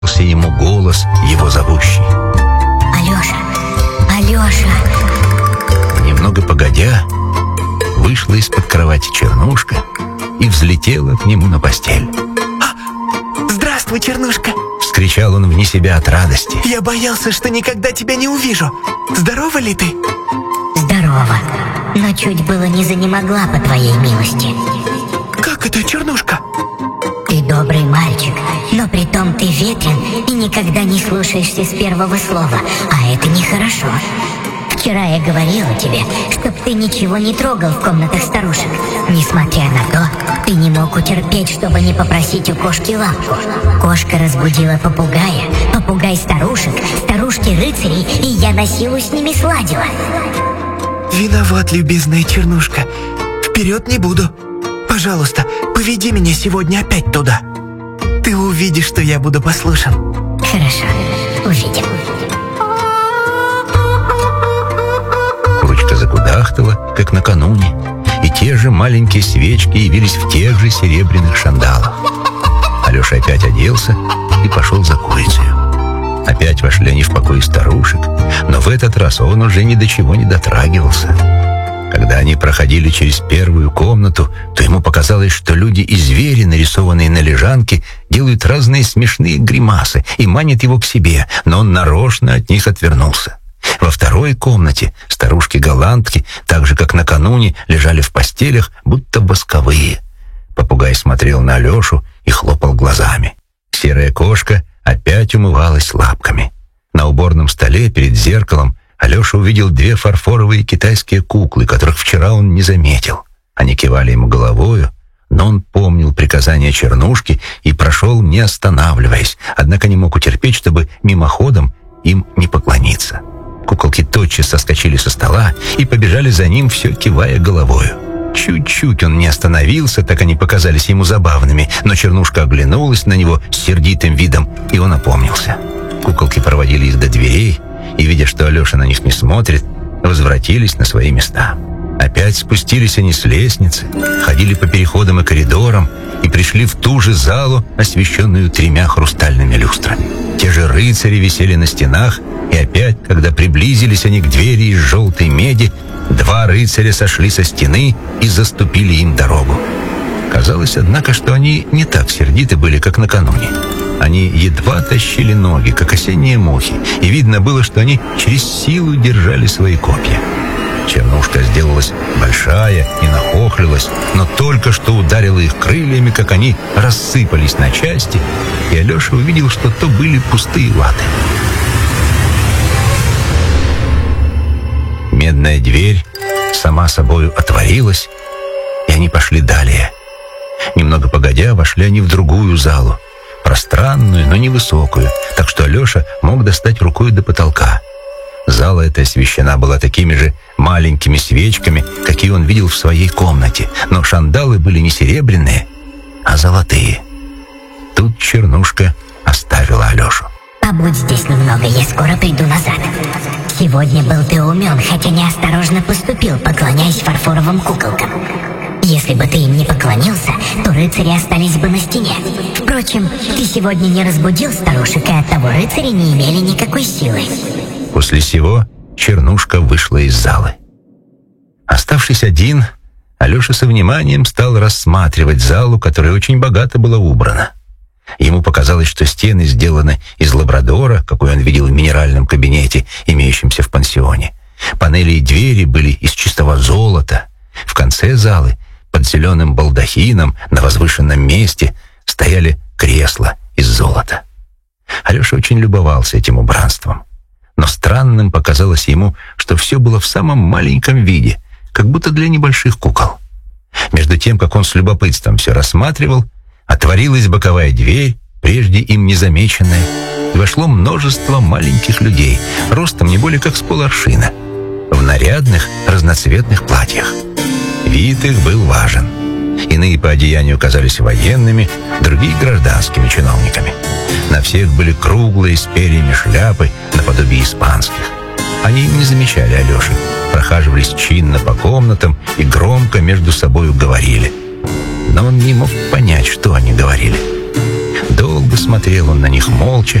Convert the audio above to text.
ему голос его зовущий. Алеша! Алеша! Немного погодя, вышла из-под кровати Чернушка и взлетела к нему на постель. «Здравствуй, Чернушка!» — вскричал он вне себя от радости. «Я боялся, что никогда тебя не увижу. Здорова ли ты?» Здорово, но чуть было не занемогла по твоей милости. «Как это, Чернушка?» Ты добрый мальчик, но притом ты ветрен и никогда не слушаешься с первого слова, а это нехорошо. Вчера я говорила тебе, чтоб ты ничего не трогал в комнатах старушек. Несмотря на то, ты не мог утерпеть, чтобы не попросить у кошки лапку. Кошка разбудила попугая, попугай старушек, старушки рыцарей, и я на силу с ними сладила. «Виноват, любезная Чернушка. Вперед не буду. Пожалуйста, поведи меня сегодня опять туда. Ты увидишь, что я буду послушан». Хорошо, увидим. Курочка закудахтала, как накануне, и те же маленькие свечки явились в тех же серебряных шандалах. Алеша опять оделся и пошел за курицей. Опять вошли они в покой старушек, но в этот раз он уже ни до чего не дотрагивался. Когда они проходили через первую комнату, то ему показалось, что люди и звери, нарисованные на лежанке, делают разные смешные гримасы и манят его к себе, но он нарочно от них отвернулся. Во второй комнате старушки-голландки, так же, как накануне, лежали в постелях, будто восковые. Попугай смотрел на Алешу и хлопал глазами. Серая кошка опять умывалась лапками. На уборном столе перед зеркалом Алеша увидел две фарфоровые китайские куклы, которых вчера он не заметил. Они кивали ему головою, но он помнил приказания Чернушки и прошел, не останавливаясь, однако не мог утерпеть, чтобы мимоходом им не поклониться. Куколки тотчас соскочили со стола и побежали за ним, все кивая головою. Чуть-чуть он не остановился, так они показались ему забавными, но Чернушка оглянулась на него с сердитым видом, и он опомнился. Куколки проводили их до дверей, и, видя, что Алеша на них не смотрит, возвратились на свои места. Опять спустились они с лестницы, ходили по переходам и коридорам и пришли в ту же залу, освещенную 3 хрустальными люстрами. Те же рыцари висели на стенах, и опять, когда приблизились они к двери из желтой меди, 2 рыцаря сошли со стены и заступили им дорогу. Казалось, однако, что они не так сердиты были, как накануне. Они едва тащили ноги, как осенние мухи, и видно было, что они через силу держали свои копья. Чернушка сделалась большая и нахохлилась, но только что ударила их крыльями, как они рассыпались на части, и Алеша увидел, что то были пустые латы. Медная дверь сама собою отворилась, и они пошли далее. Немного погодя, вошли они в другую залу, пространную, но невысокую, так что Алеша мог достать рукой до потолка. Зала эта освещена была такими же маленькими свечками, какие он видел в своей комнате, но шандалы были не серебряные, а золотые. Тут Чернушка оставила Алешу. Побудь здесь немного, я скоро приду назад. Сегодня был ты умен, хотя неосторожно поступил, поклоняясь фарфоровым куколкам. Если бы ты им не поклонился, то рыцари остались бы на стене. Впрочем, ты сегодня не разбудил старушек, и оттого рыцари не имели никакой силы. После сего Чернушка вышла из залы. Оставшись один, Алеша со вниманием стал рассматривать залу, которая очень богато была убрана. Ему показалось, что стены сделаны из лабрадора, какой он видел в минеральном кабинете, имеющемся в пансионе. Панели и двери были из чистого золота. В конце залы, под зеленым балдахином, на возвышенном месте, стояли кресла из золота. Алеша очень любовался этим убранством. Но странным показалось ему, что все было в самом маленьком виде, как будто для небольших кукол. Между тем, как он с любопытством все рассматривал, отворилась боковая дверь, прежде им незамеченная, и вошло множество маленьких людей, ростом не более как с поларшина, в нарядных разноцветных платьях. Вид их был важен. Иные по одеянию казались военными, другие — гражданскими чиновниками. На всех были круглые с перьями шляпы, наподобие испанских. Они не замечали Алеши, прохаживались чинно по комнатам и громко между собою говорили. Но он не мог понять, что они говорили. Долго смотрел он на них молча,